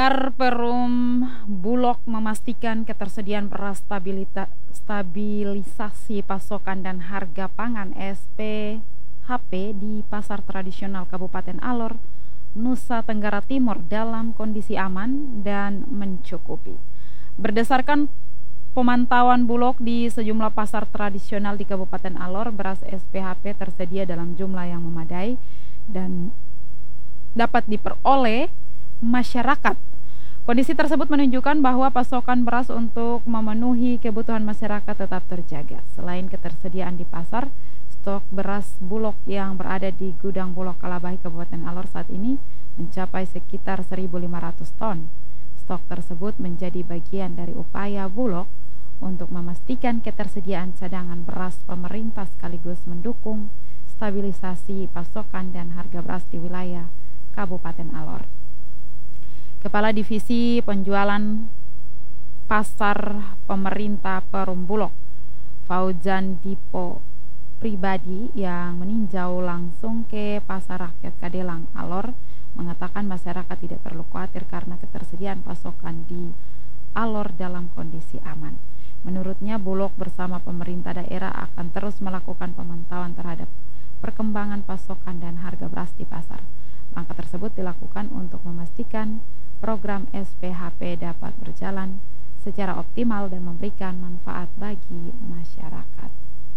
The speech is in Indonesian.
Agar Perum Bulog memastikan ketersediaan beras stabilisasi pasokan dan harga pangan SPHP di pasar tradisional Kabupaten Alor, Nusa Tenggara Timur dalam kondisi aman dan mencukupi. Berdasarkan pemantauan Bulog di sejumlah pasar tradisional di Kabupaten Alor, beras SPHP tersedia dalam jumlah yang memadai dan dapat diperoleh masyarakat. Kondisi tersebut menunjukkan bahwa pasokan beras untuk memenuhi kebutuhan masyarakat tetap terjaga. Selain ketersediaan di pasar, stok beras Bulog yang berada di gudang Bulog Kalabahi Kabupaten Alor saat ini mencapai sekitar 1.500 ton. Stok tersebut menjadi bagian dari upaya Bulog untuk memastikan ketersediaan cadangan beras pemerintah sekaligus mendukung stabilisasi pasokan dan harga beras di wilayah Kabupaten Alor. Kepala Divisi Penjualan Pasar Pemerintah Perum Bulog, Fauzan Dipo Pribadi, yang meninjau langsung ke Pasar Rakyat Kadelang Alor, mengatakan masyarakat tidak perlu khawatir karena ketersediaan pasokan di Alor dalam kondisi aman. Menurutnya, Bulog bersama pemerintah daerah akan terus melakukan pemantauan terhadap perkembangan pasokan dan harga beras di pasar. Langkah tersebut dilakukan untuk memastikan program SPHP dapat berjalan secara optimal dan memberikan manfaat bagi masyarakat.